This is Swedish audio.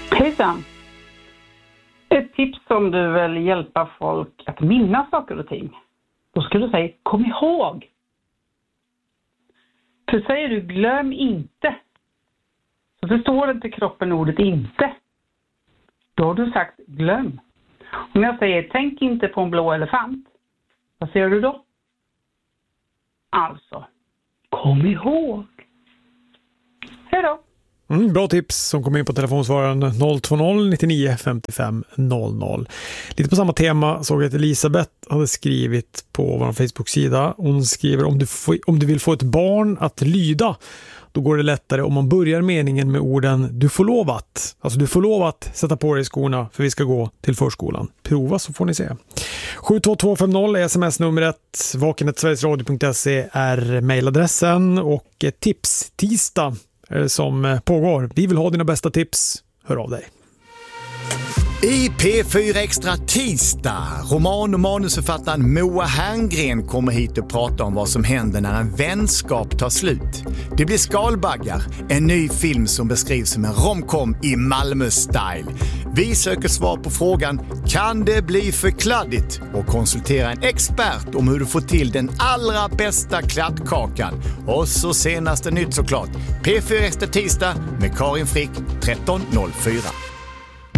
Hejsan. Ett tips om du vill hjälpa folk att minnas saker och ting. Då skulle du säga, kom ihåg. För säger du, glöm inte. Så förstår inte kroppen ordet inte. Då har du sagt, glöm. Om jag säger, tänk inte på en blå elefant. Vad säger du då? Alltså, kom ihåg. Hej då. Bra tips som kom in på telefonsvararen 020 99 55 00. Lite på samma tema såg jag att Elisabeth hade skrivit på vår Facebook-sida. Hon skriver om du vill få ett barn att lyda, då går det lättare om man börjar meningen med orden du får lov att. Alltså du får lov att sätta på dig skorna för vi ska gå till förskolan. Prova så får ni se. 72250 är sms-numret. vakenet.sverigesradio.se är mejladressen och tips tisdag som pågår. Vi vill ha dina bästa tips. Hör av dig. I P4 Extra tisdag, roman- och manusförfattaren Moa Herngren kommer hit och pratar om vad som händer när en vänskap tar slut. Det blir Skalbaggar, en ny film som beskrivs som en romcom i Malmö-style. Vi söker svar på frågan, kan det bli för kladdigt? Och konsultera en expert om hur du får till den allra bästa kladdkakan. Och så senaste nytt såklart, P4 Extra tisdag med Karin Frick 13.04.